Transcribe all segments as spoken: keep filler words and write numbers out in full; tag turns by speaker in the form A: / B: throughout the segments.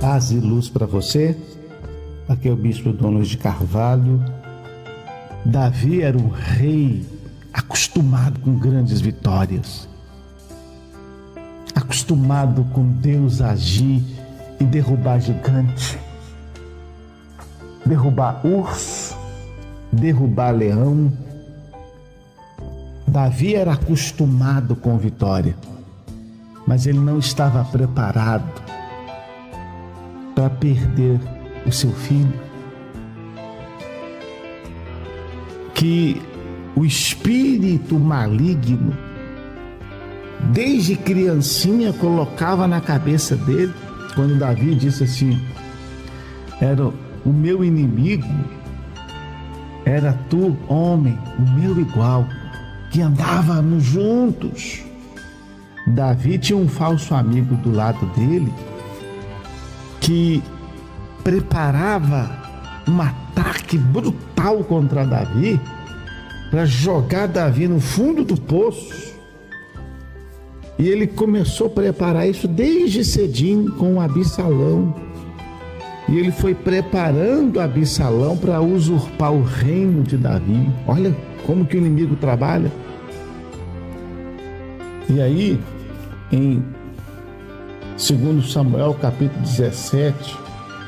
A: Paz e luz para você. Aqui é o Bispo Dom Luiz de Carvalho. Davi era um rei acostumado com grandes vitórias, acostumado com Deus agir e derrubar gigante, derrubar urso, derrubar leão. Davi era acostumado com vitória, mas ele não estava preparado para perder o seu filho, que o espírito maligno, desde criancinha, colocava na cabeça dele, quando Davi disse assim: era o meu inimigo, era tu, homem, o meu igual, que andávamos juntos. Davi tinha um falso amigo do lado dele, que preparava um ataque brutal contra Davi, para jogar Davi no fundo do poço. E ele começou a preparar isso desde cedinho com Absalão. E ele foi preparando Absalão para usurpar o reino de Davi. Olha como que o inimigo trabalha. E aí, em segundo Samuel, capítulo dezessete,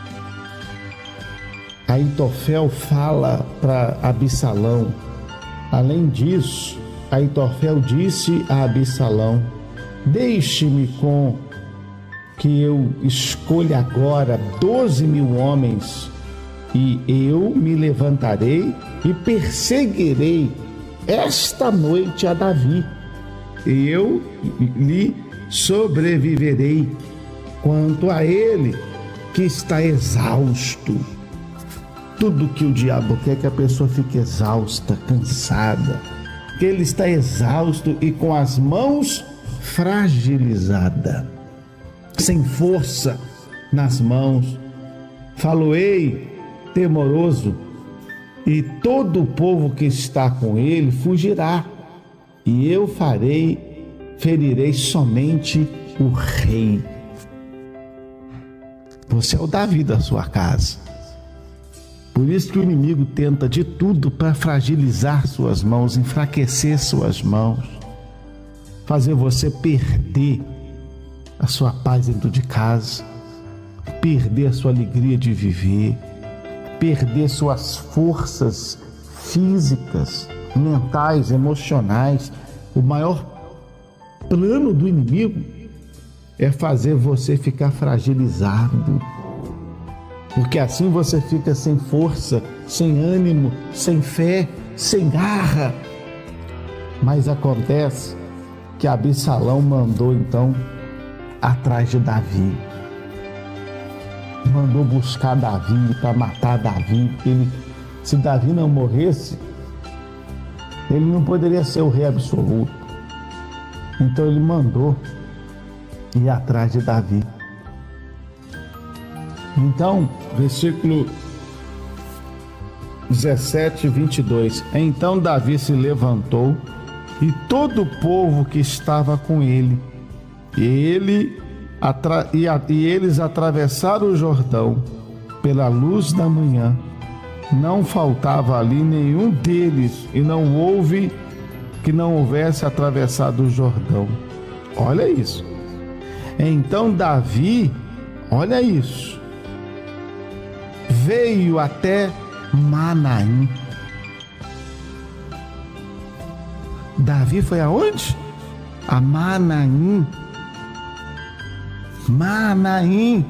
A: Aitofel fala para Absalão. Além disso, Aitofel disse a Absalão: deixe-me com que eu escolha agora doze mil homens, e eu me levantarei e perseguirei esta noite a Davi, e eu lhe sobreviverei. Quanto a ele, que está exausto. Tudo que o diabo quer é que a pessoa fique exausta, cansada, que ele está exausto e com as mãos fragilizadas, sem força nas mãos. Faloei temoroso, e todo o povo que está com ele fugirá, e eu farei, ferirei somente o rei. Você é o Davi da sua casa. Por isso que o inimigo tenta de tudo para fragilizar suas mãos, enfraquecer suas mãos, fazer você perder a sua paz dentro de casa, perder a sua alegria de viver, perder suas forças físicas, mentais, emocionais. O maior plano do inimigo é fazer você ficar fragilizado, porque assim você fica sem força, sem ânimo, sem fé, sem garra. Mas acontece que Absalão mandou então atrás de Davi, mandou buscar Davi para matar Davi, porque ele, se Davi não morresse, ele não poderia ser o rei absoluto. Então ele mandou ir atrás de Davi. Então, versículo dezessete, vinte e dois. Então Davi se levantou, e todo o povo que estava com ele, e, ele, atra, e, a, e eles atravessaram o Jordão pela luz da manhã. Não faltava ali nenhum deles, e não houve que não houvesse atravessado o Jordão. Olha isso. Então Davi, olha isso, veio até Manaim. Davi foi aonde? A Manaim. Manaim.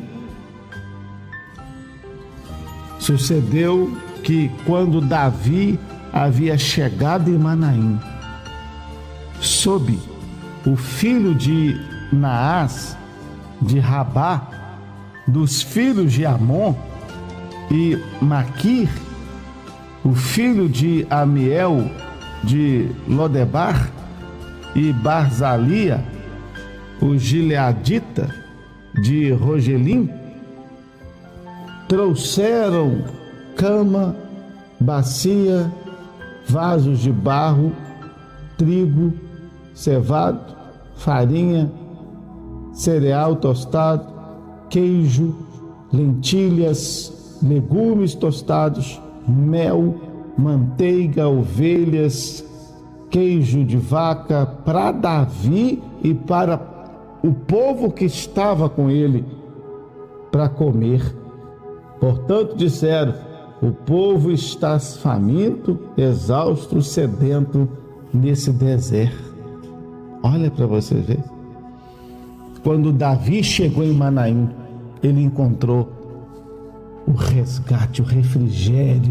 A: Sucedeu que quando Davi havia chegado em Manaim, soube o filho de Naás, de Rabá, dos filhos de Amon, e Maquir, o filho de Amiel, de Lodebar, e Barzalia, o gileadita, de Rogelim, trouxeram cama, bacia, vasos de barro, trigo, cevado, farinha, cereal tostado, queijo, lentilhas, legumes tostados, mel, manteiga, ovelhas, queijo de vaca para Davi e para o povo que estava com ele para comer. Portanto, disseram: o povo está faminto, exausto, sedento nesse deserto. Olha para você ver. Quando Davi chegou em Manaim, ele encontrou o resgate, o refrigério.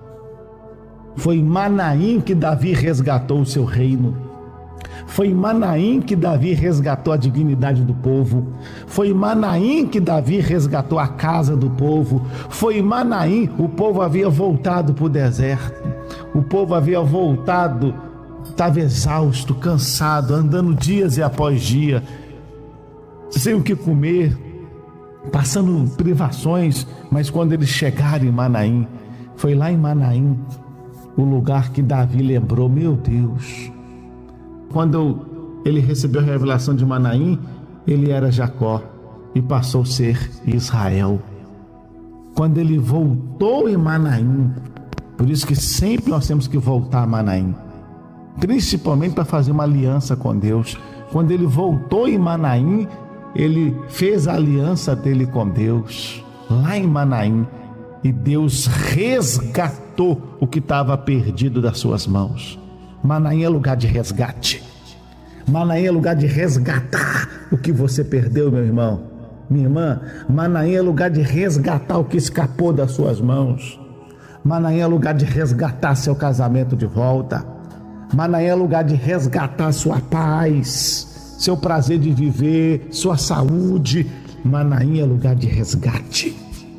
A: Foi em Manaim que Davi resgatou o seu reino. Foi em Manaim que Davi resgatou a dignidade do povo. Foi em Manaim que Davi resgatou a casa do povo. Foi em Manaim, o povo havia voltado para o deserto. O povo havia voltado, estava exausto, cansado, andando dias e após dia, sem o que comer, passando privações. Mas quando eles chegaram em Manaim, foi lá em Manaim o lugar que Davi lembrou: meu Deus, quando ele recebeu a revelação de Manaim, ele era Jacó e passou a ser Israel. Quando ele voltou em Manaim, por isso que sempre nós temos que voltar a Manaim, principalmente para fazer uma aliança com Deus. Quando ele voltou em Manaim, ele fez a aliança dele com Deus, lá em Manaim, e Deus resgatou o que estava perdido das suas mãos. Manaim é lugar de resgate. Manaim é lugar de resgatar o que você perdeu, meu irmão, minha irmã. Manaim é lugar de resgatar o que escapou das suas mãos. Manaim é lugar de resgatar seu casamento de volta. Manaim é lugar de resgatar sua paz, seu prazer de viver, sua saúde. Manaim é lugar de resgate.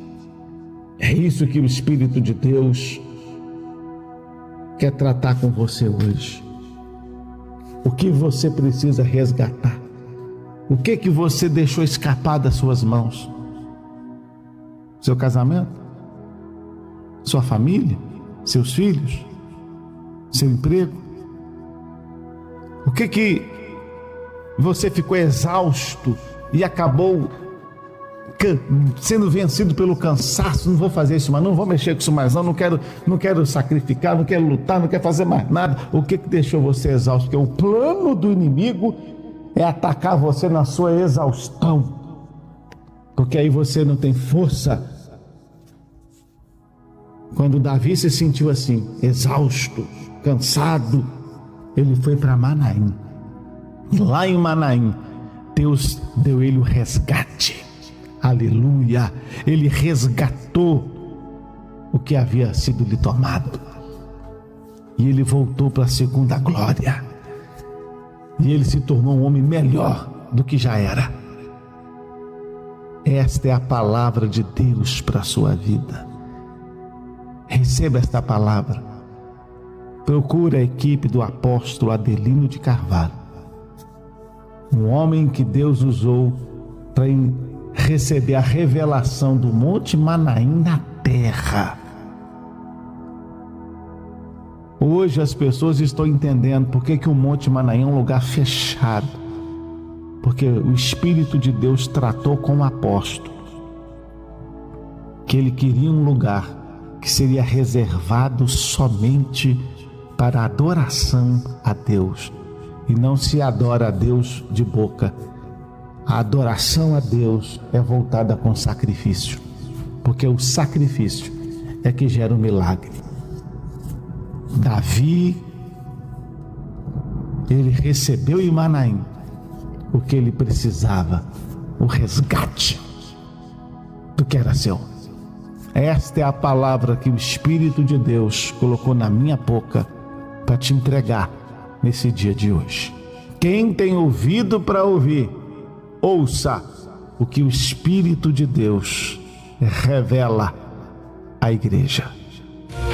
A: É isso que o Espírito de Deus quer tratar com você hoje. O que você precisa resgatar? O que que você deixou escapar das suas mãos? Seu casamento? Sua família? Seus filhos? Seu emprego? O que que você ficou exausto e acabou sendo vencido pelo cansaço? Não vou fazer isso mais, não vou mexer com isso mais, não, não quero, não quero sacrificar, não quero lutar, não quero fazer mais nada. O que que deixou você exausto? Porque o plano do inimigo é atacar você na sua exaustão, porque aí você não tem força. Quando Davi se sentiu assim, exausto, cansado, ele foi para Manaim. Lá em Manaim, Deus deu ele o resgate. Aleluia! Ele resgatou o que havia sido lhe tomado. E ele voltou para a segunda glória. E ele se tornou um homem melhor do que já era. Esta é a palavra de Deus para a sua vida. Receba esta palavra. Procure a equipe do apóstolo Adelino de Carvalho, um homem que Deus usou para receber a revelação do Monte Manaim na terra. Hoje as pessoas estão entendendo por que que o Monte Manaim é um lugar fechado, porque o Espírito de Deus tratou com o apóstolo que ele queria um lugar que seria reservado somente para adoração a Deus. E não se adora a Deus de boca. A adoração a Deus é voltada com sacrifício, porque o sacrifício é que gera o milagre. Davi, ele recebeu em Manaim o que ele precisava, o resgate do que era seu. Esta é a palavra que o Espírito de Deus colocou na minha boca para te entregar nesse dia de hoje. Quem tem ouvido para ouvir, ouça o que o Espírito de Deus revela à igreja.